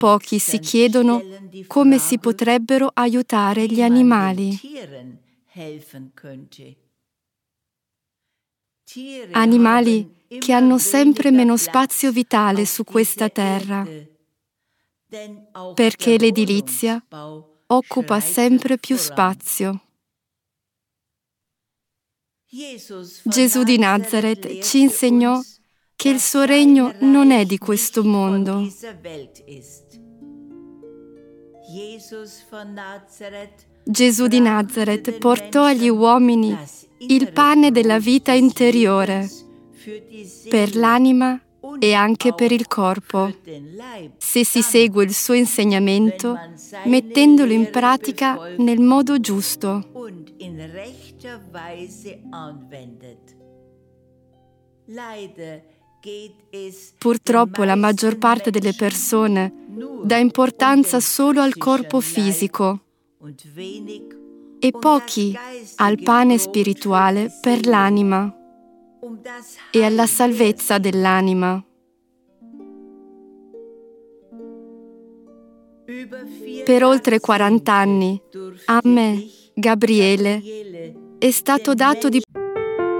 pochi si chiedono come si potrebbero aiutare gli animali. Animali che hanno sempre meno spazio vitale su questa terra, perché l'edilizia occupa sempre più spazio. Gesù di Nazaret ci insegnò che il suo regno non è di questo mondo. Gesù di Nazaret portò agli uomini il pane della vita interiore, per l'anima e anche per il corpo, se si segue il suo insegnamento mettendolo in pratica nel modo giusto. Purtroppo la maggior parte delle persone dà importanza solo al corpo fisico e pochi al pane spirituale per l'anima e alla salvezza dell'anima. Per oltre 40 anni, a me, Gabriele, è stato dato di